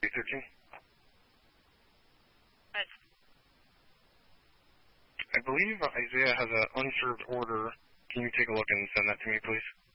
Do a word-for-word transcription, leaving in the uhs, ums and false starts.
three thirteen. What? I believe Isaiah has an unserved order. Can you take a look and send that to me, please?